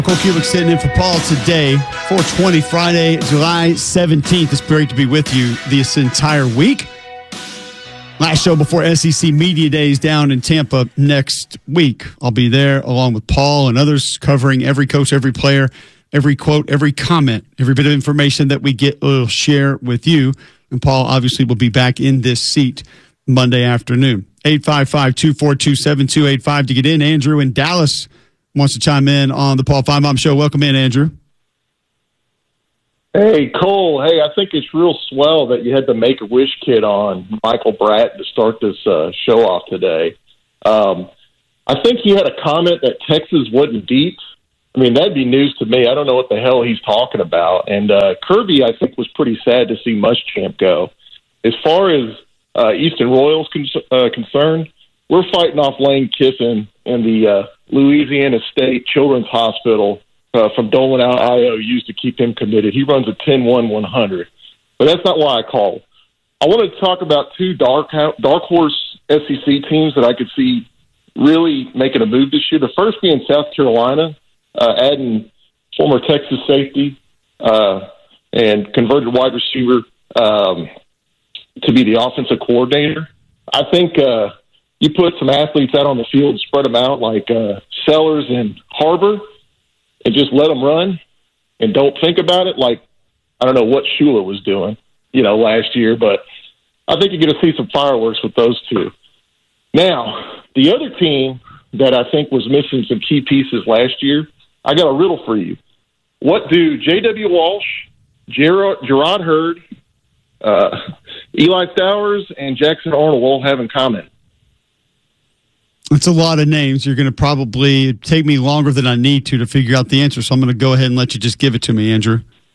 Cole Cubic sitting in for Paul today, 420 Friday, July 17th. It's great to be with you this entire week. Last show before SEC Media Days down in Tampa next week. I'll be there along with Paul and others covering every coach, every player, every quote, every comment, every bit of information that we get, we'll share with you. And Paul obviously will be back in this seat Monday afternoon. 855-242-7285 to get in. Andrew in Dallas wants to chime in on the Paul Finebaum Show. Welcome in, Andrew. Hey, Cole. Hey, I think it's real swell that you had the Make-A-Wish kid on, Michael Bratt, to start this show off today. I think he had a comment that Texas wasn't deep. I mean, that'd be news to me. I don't know what the hell he's talking about. And Kirby, I think, was pretty sad to see Muschamp go. As far as Eastern Royals concerned, we're fighting off Lane Kiffin and the Louisiana State Children's Hospital from Dolan IOUs to keep him committed. He runs a 10-1-100. But that's not why I called. I wanted to talk about two dark horse SEC teams that I could see really making a move this year. The first being South Carolina, adding former Texas safety and converted wide receiver to be the offensive coordinator. I think you put some athletes out on the field and spread them out like Sellers and Harbor and just let them run and don't think about it like, I don't know what Shula was doing, last year, but I think you're going to see some fireworks with those two. Now, the other team that I think was missing some key pieces last year, I got a riddle for you. What do J.W. Walsh, Gerard Hurd, Eli Stowers, and Jackson Arnold all have in common? It's a lot of names. You're going to probably take me longer than I need to figure out the answer, so I'm going to go ahead and let you just give it to me, Andrew.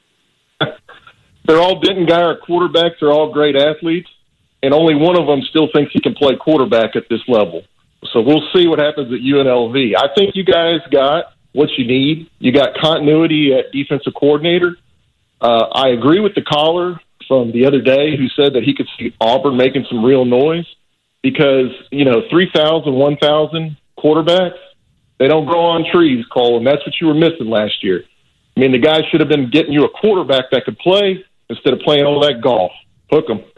They're all Denton Guyer quarterbacks. They're all great athletes, and only one of them still thinks he can play quarterback at this level. So we'll see what happens at UNLV. I think you guys got what you need. You got continuity at defensive coordinator. I agree with the caller from the other day who said that he could see Auburn making some real noise. Because, 3,000, 1,000 quarterbacks, they don't grow on trees, Cole, and that's what you were missing last year. I mean, the guy should have been getting you a quarterback that could play instead of playing all that golf. Hook 'em.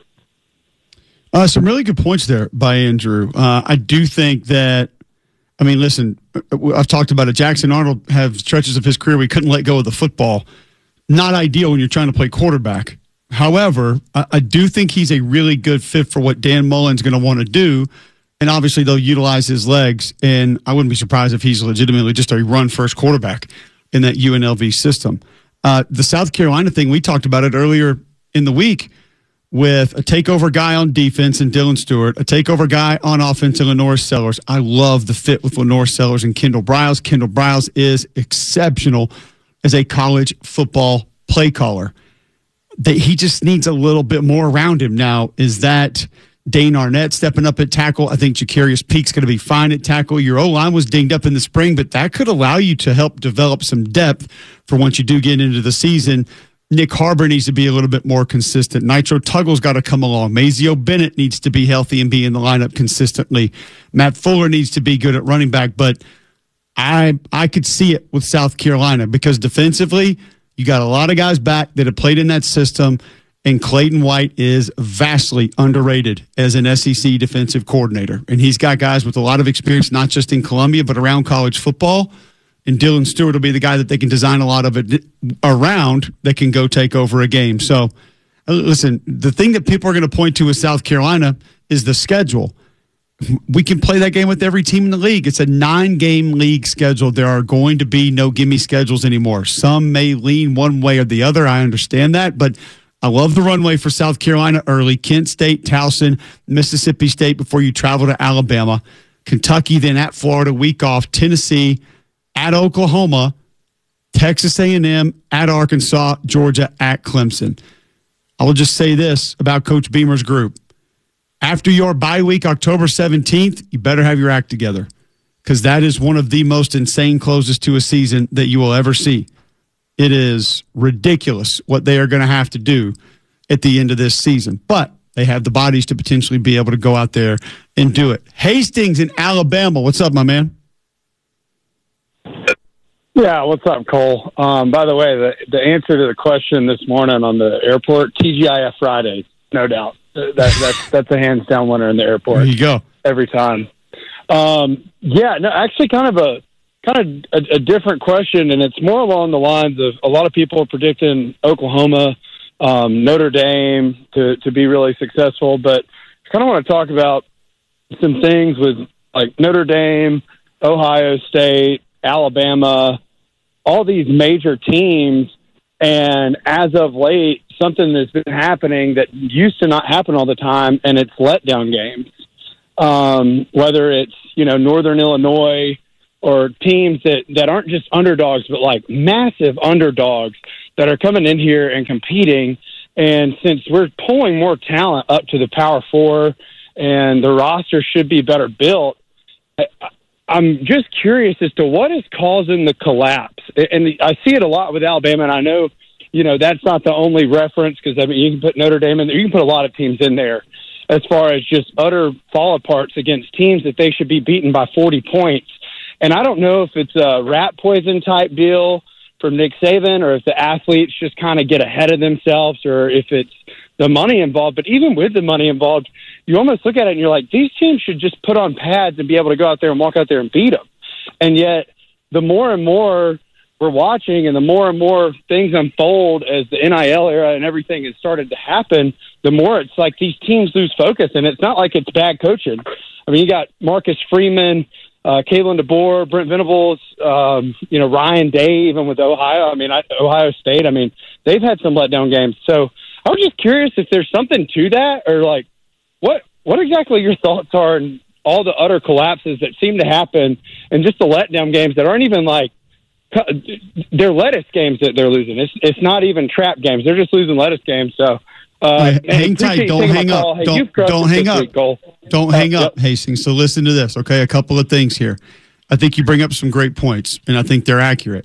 Some really good points there by Andrew. I do think that, listen, I've talked about it. Jackson Arnold have stretches of his career where he couldn't let go of the football. Not ideal when you're trying to play quarterback. However, I do think he's a really good fit for what Dan Mullen's going to want to do, and obviously they'll utilize his legs, and I wouldn't be surprised if he's legitimately just a run-first quarterback in that UNLV system. The South Carolina thing, we talked about it earlier in the week with a takeover guy on defense in Dylan Stewart, a takeover guy on offense in Lenore Sellers. I love the fit with Lenore Sellers and Kendall Briles. Kendall Briles is exceptional as a college football play caller. He just needs a little bit more around him. Now, is that Dane Arnett stepping up at tackle? I think Jacarius Peake's going to be fine at tackle. Your O-line was dinged up in the spring, but that could allow you to help develop some depth for once you do get into the season. Nick Harbor needs to be a little bit more consistent. Nitro Tuggle's got to come along. Mazio Bennett needs to be healthy and be in the lineup consistently. Matt Fuller needs to be good at running back, but I could see it with South Carolina because defensively, you got a lot of guys back that have played in that system, and Clayton White is vastly underrated as an SEC defensive coordinator. And he's got guys with a lot of experience, not just in Columbia, but around college football. And Dylan Stewart will be the guy that they can design a lot of it around that can go take over a game. So, listen, the thing that people are going to point to with South Carolina is the schedule. We can play that game with every team in the league. It's a 9-game league schedule. There are going to be no gimme schedules anymore. Some may lean one way or the other. I understand that, but I love the runway for South Carolina early. Kent State, Towson, Mississippi State before you travel to Alabama. Kentucky, then at Florida, week off. Tennessee, at Oklahoma. Texas A&M, at Arkansas. Georgia, at Clemson. I will just say this about Coach Beamer's group. After your bye week, October 17th, you better have your act together because that is one of the most insane closes to a season that you will ever see. It is ridiculous what they are going to have to do at the end of this season. But they have the bodies to potentially be able to go out there and do it. Hastings in Alabama. What's up, my man? Yeah, what's up, Cole? By the way, the answer to the question this morning on the airport, TGIF Fridays, no doubt. That's a hands down winner in the airport. There you go. Every time. Actually, kind of a different question, and it's more along the lines of a lot of people are predicting Oklahoma, Notre Dame to be really successful, but I kind of want to talk about some things with like Notre Dame, Ohio State, Alabama, all these major teams, and as of late, something that's been happening that used to not happen all the time, and it's letdown games. Whether it's, Northern Illinois or teams that aren't just underdogs, but like massive underdogs that are coming in here and competing. And since we're pulling more talent up to the Power Four and the roster should be better built, I'm just curious as to what is causing the collapse. And I see it a lot with Alabama, and I know, that's not the only reference because, you can put Notre Dame in there. You can put a lot of teams in there as far as just utter fall-aparts against teams that they should be beaten by 40 points. And I don't know if it's a rat poison type deal from Nick Saban or if the athletes just kind of get ahead of themselves or if it's the money involved. But even with the money involved, you almost look at it and you're like, these teams should just put on pads and be able to go out there and walk out there and beat them. And yet the more and more we're watching and the more things unfold as the NIL era and everything has started to happen, the more it's like these teams lose focus. And it's not like it's bad coaching. I mean, you got Marcus Freeman, Kalen DeBoer, Brent Venables, Ryan Day, even with Ohio. Ohio State. They've had some letdown games. So I was just curious if there's something to that, or like what exactly your thoughts are on all the utter collapses that seem to happen, and just the letdown games that aren't even like they're lettuce games that they're losing. It's not even trap games. They're just losing lettuce games. So. Hang tight. Don't hang up. Hey, don't hang up. Don't hang up, Yep. Hastings. So listen to this, okay? A couple of things here. I think you bring up some great points, and I think they're accurate.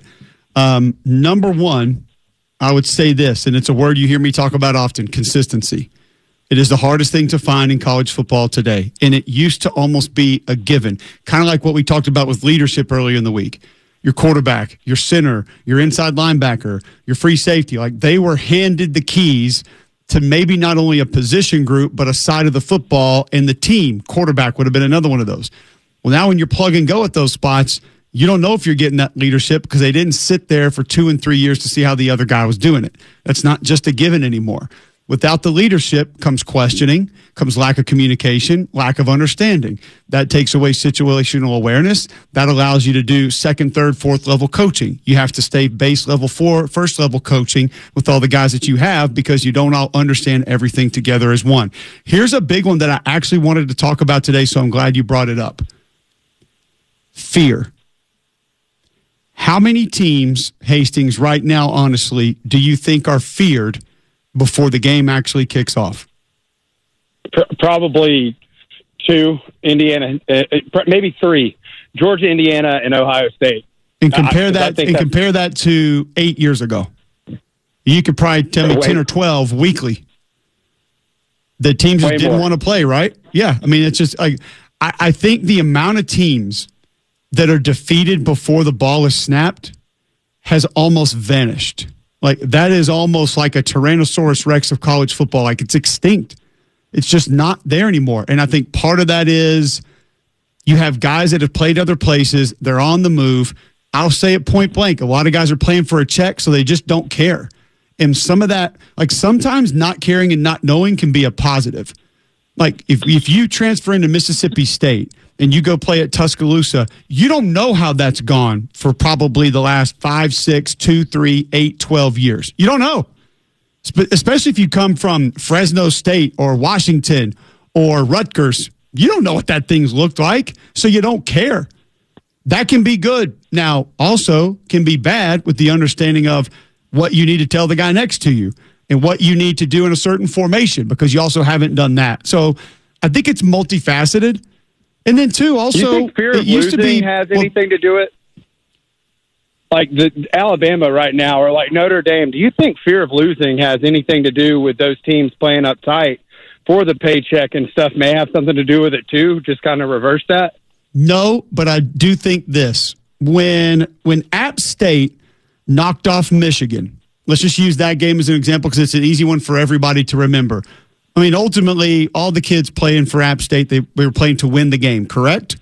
Number one, I would say this, and it's a word you hear me talk about often, consistency. It is the hardest thing to find in college football today, and it used to almost be a given, kind of like what we talked about with leadership earlier in the week. Your quarterback, your center, your inside linebacker, your free safety, like they were handed the keys to maybe not only a position group, but a side of the football and the team. Quarterback would have been another one of those. Well, now when you're plug and go at those spots, you don't know if you're getting that leadership because they didn't sit there for 2 and 3 years to see how the other guy was doing it. That's not just a given anymore. Without the leadership comes questioning, comes lack of communication, lack of understanding. That takes away situational awareness. That allows you to do second, third, fourth level coaching. You have to stay base level 4, first level coaching with all the guys that you have because you don't all understand everything together as one. Here's a big one that I actually wanted to talk about today, so I'm glad you brought it up. Fear. How many teams, Hastings, right now, honestly, do you think are feared before the game actually kicks off? Probably 2, Indiana, maybe 3, Georgia, Indiana, and Ohio State. And compare that to 8 years ago. You could probably tell me 10 or 12 weekly. The teams just didn't want to play, right? Yeah. It's just I think the amount of teams that are defeated before the ball is snapped has almost vanished. Like, that is almost like a Tyrannosaurus Rex of college football. Like, it's extinct. It's just not there anymore. And I think part of that is you have guys that have played other places. They're on the move. I'll say it point blank. A lot of guys are playing for a check, so they just don't care. And some of that, like sometimes not caring and not knowing can be a positive. Like if you transfer into Mississippi State and you go play at Tuscaloosa, you don't know how that's gone for probably the last 5, 6, 2, 3, 8, 12 years. You don't know. Especially if you come from Fresno State or Washington or Rutgers. You don't know what that thing's looked like, so you don't care. That can be good. Now, also can be bad with the understanding of what you need to tell the guy next to you and what you need to do in a certain formation because you also haven't done that. So I think it's multifaceted. And then, too, also, you think fear of losing has anything to do with it? Like the Alabama right now or like Notre Dame, do you think fear of losing has anything to do with those teams playing up tight for the paycheck and stuff may have something to do with it, too? Just kind of reverse that? No, but I do think this. when App State knocked off Michigan, let's just use that game as an example because it's an easy one for everybody to remember. I mean, ultimately, all the kids playing for App State, they were playing to win the game, correct?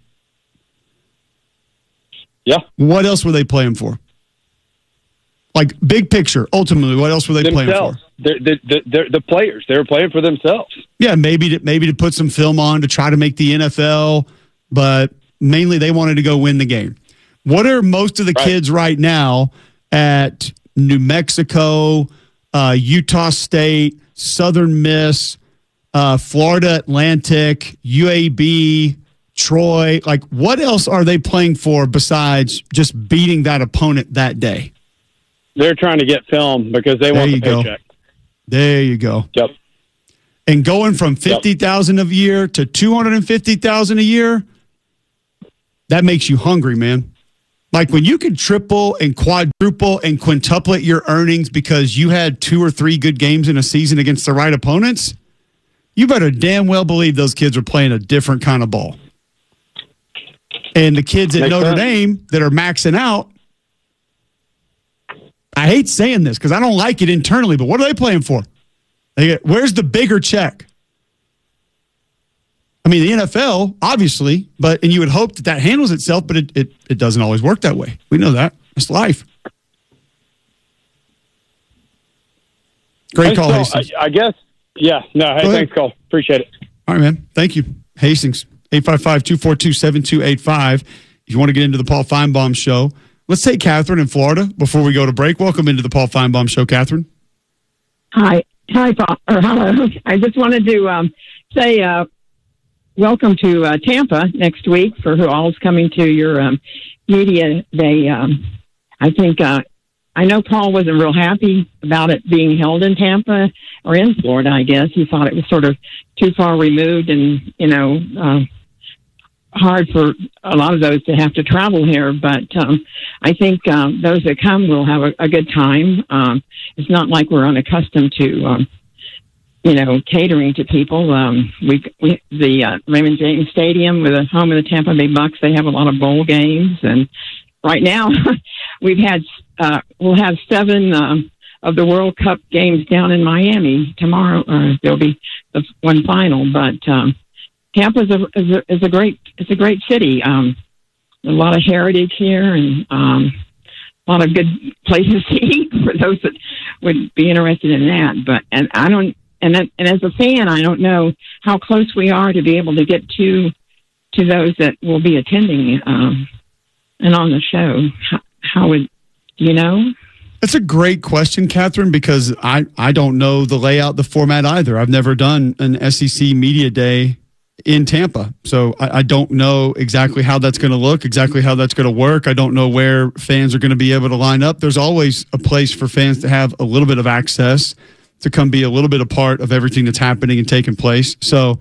Yeah. What else were they playing for? Like, big picture, ultimately, what else were they playing for? The players. They were playing for themselves. Yeah, maybe to put some film on to try to make the NFL, but mainly they wanted to go win the game. What are most of the kids right now at New Mexico, Utah State, Southern Miss, Florida Atlantic, UAB, Troy? Like, what else are they playing for besides just beating that opponent that day? They're trying to get film because they want the paycheck. There you go. Yep. And going from $50,000 a year to $250,000 a year, that makes you hungry, man. Like when you can triple and quadruple and quintuplet your earnings because you had 2 or 3 good games in a season against the right opponents, you better damn well believe those kids are playing a different kind of ball. And the kids at Notre Dame that are maxing out, I hate saying this because I don't like it internally, but what are they playing for? Where's the bigger check? I mean, the NFL, obviously, and you would hope that handles itself, but it doesn't always work that way. We know that. It's life. Great call, Hastings. I guess, yeah. No, hey, thanks, Cole. Appreciate it. All right, man. Thank you. Hastings, 855-242-7285. If you want to get into the Paul Feinbaum Show, let's take Catherine in Florida before we go to break. Welcome into the Paul Feinbaum Show, Catherine. Hi, Paul. Or hello. I just wanted to say welcome to Tampa next week for who all is coming to your media day. I think I know Paul wasn't real happy about it being held in Tampa or in Florida. I guess he thought it was sort of too far removed, and hard for a lot of those to have to travel here. But I think those that come will have a good time. It's not like we're unaccustomed to catering to people. The Raymond James Stadium, with the home of the Tampa Bay Bucks, they have a lot of bowl games, and right now we'll have 7 of the World Cup games down in Miami tomorrow. There'll be the one final, but Tampa is a great city. A lot of heritage here, and a lot of good places to eat for those that would be interested in that. And as a fan, I don't know how close we are to be able to get to those that will be attending and on the show. How would you know? That's a great question, Catherine, because I don't know the layout, the format either. I've never done an SEC media day in Tampa, so I don't know exactly how that's going to look, exactly how that's going to work. I don't know where fans are going to be able to line up. There's always a place for fans to have a little bit of access to come be a little bit a part of everything that's happening and taking place. So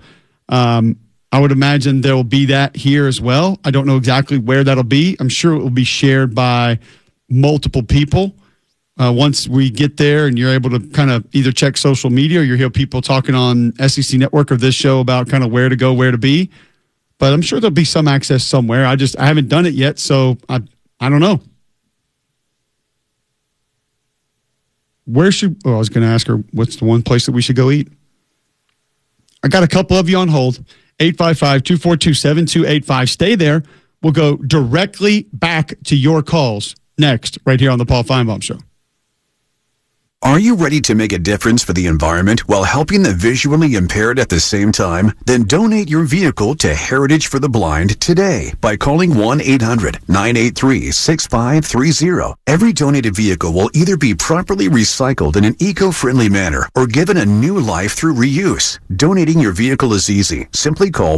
I would imagine there will be that here as well. I don't know exactly where that'll be. I'm sure it will be shared by multiple people. Once we get there and you're able to kind of either check social media or you hear people talking on SEC Network or this show about kind of where to go, where to be. But I'm sure there'll be some access somewhere. I haven't done it yet, so I don't know. I was going to ask her, what's the one place that we should go eat? I got a couple of you on hold. 855-242-7285. Stay there. We'll go directly back to your calls next, right here on the Paul Feinbaum Show. Are you ready to make a difference for the environment while helping the visually impaired at the same time? Then donate your vehicle to Heritage for the Blind today by calling 1-800-983-6530. Every donated vehicle will either be properly recycled in an eco-friendly manner or given a new life through reuse. Donating your vehicle is easy. Simply call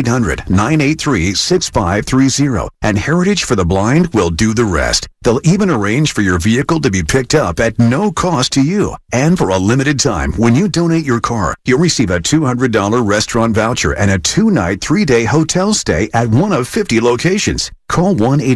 1-800-983-6530 and Heritage for the Blind will do the rest. They'll even arrange for your vehicle to be picked up at no cost to you. And for a limited time, when you donate your car, you'll receive a $200 restaurant voucher and a 2-night, 3-day hotel stay at one of 50 locations. Call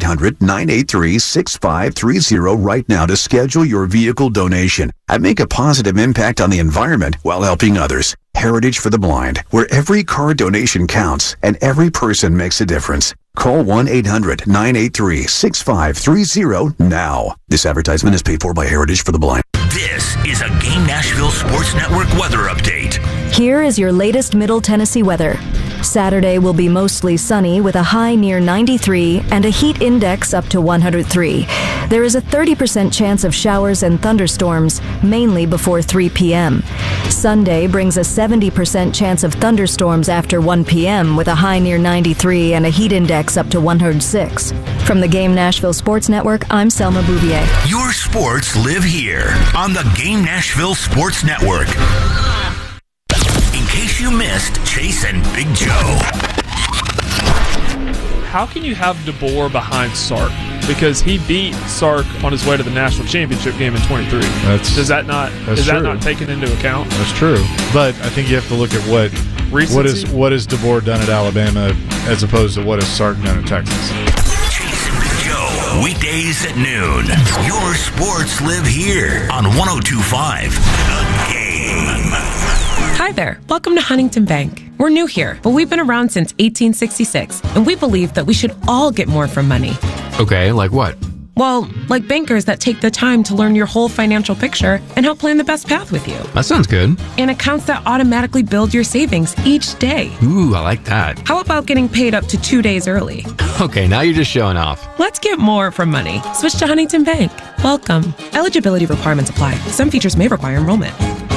1-800-983-6530 right now to schedule your vehicle donation and make a positive impact on the environment while helping others. Heritage for the Blind, where every car donation counts and every person makes a difference. Call 1-800-983-6530 now. This advertisement is paid for by Heritage for the Blind. This is a Game Nashville Sports Network weather update. Here is your latest Middle Tennessee weather. Saturday will be mostly sunny with a high near 93 and a heat index up to 103. There is a 30% chance of showers and thunderstorms, mainly before 3 p.m. Sunday brings a 70% chance of thunderstorms after 1 p.m. with a high near 93 and a heat index up to 106. From the Game Nashville Sports Network, I'm Selma Bouvier. Your sports live here on the Game Nashville Sports Network. In case you missed Chase and Big Joe. How can you have DeBoer behind Sark? Because he beat Sark on his way to the national championship game in 23. Is that not taken into account? That's true. But I think you have to look at what has DeBoer done at Alabama as opposed to what has Sark done at Texas. Chase and Big Joe, weekdays at noon. Your sports live here on 102.5 The Game. Hi there. Welcome to Huntington Bank. We're new here, but we've been around since 1866, and we believe that we should all get more from money. Okay, like what? Well, like bankers that take the time to learn your whole financial picture and help plan the best path with you. That sounds good. And accounts that automatically build your savings each day. Ooh, I like that. How about getting paid up to 2 days early? Okay, now you're just showing off. Let's get more from money. Switch to Huntington Bank. Welcome. Eligibility requirements apply. Some features may require enrollment.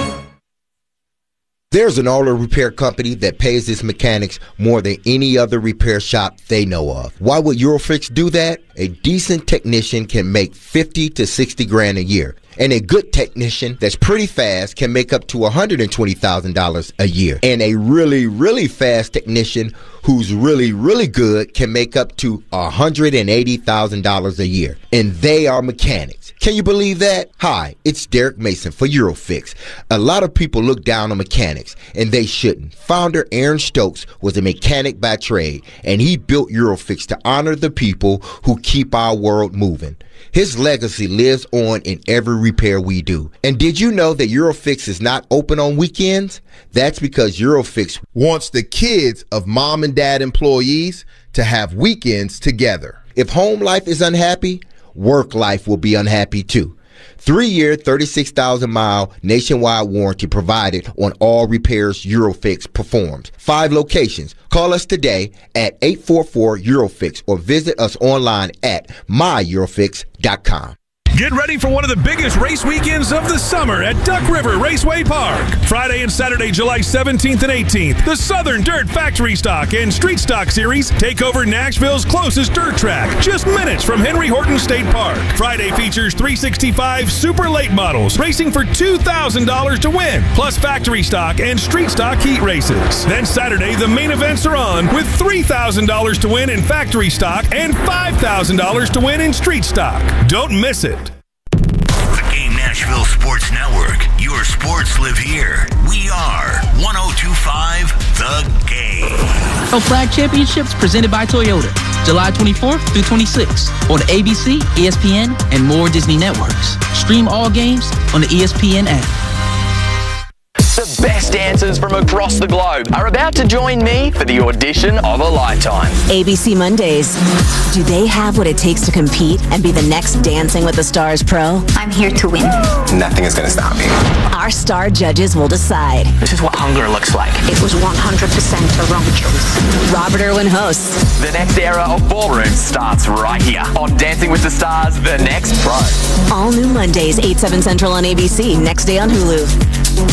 There's an auto repair company that pays its mechanics more than any other repair shop they know of. Why would Eurofix do that? A decent technician can make $50 to $60,000 a year. And a good technician that's pretty fast can make up to $120,000 a year. And a really, really fast technician who's really, really good can make up to $180,000 a year. And they are mechanics. Can you believe that? Hi, it's Derek Mason for Eurofix. A lot of people look down on mechanics, and they shouldn't. Founder Aaron Stokes was a mechanic by trade, and he built Eurofix to honor the people who keep our world moving. His legacy lives on in every repair we do. And did you know that Eurofix is not open on weekends? That's because Eurofix wants the kids of mom and dad employees to have weekends together. If home life is unhappy, work life will be unhappy too. 3-year, 36,000-mile nationwide warranty provided on all repairs Eurofix performs. 5 locations. Call us today at 844-EUROFIX or visit us online at myEurofix.com. Get ready for one of the biggest race weekends of the summer at Duck River Raceway Park. Friday and Saturday, July 17th and 18th, the Southern Dirt Factory Stock and Street Stock Series take over Nashville's closest dirt track, just minutes from Henry Horton State Park. Friday features 365 super late models racing for $2,000 to win, plus factory stock and street stock heat races. Then Saturday, the main events are on with $3,000 to win in factory stock and $5,000 to win in street stock. Don't miss it. Nashville Sports Network. Your sports live here. We are 102.5 The Game. Flag Championships presented by Toyota. July 24th through 26th on ABC, ESPN, and more Disney networks. Stream all games on the ESPN app. The best dancers from across the globe are about to join me for the audition of a lifetime. ABC Mondays. Do they have what it takes to compete and be the next Dancing with the Stars pro? I'm here to win. Nothing is going to stop me. Our star judges will decide. This is what hunger looks like. It was 100% a wrong choice. Robert Irwin hosts. The next era of ballroom starts right here on Dancing with the Stars, The Next Pro. All new Mondays, 8/7 Central on ABC. Next day on Hulu.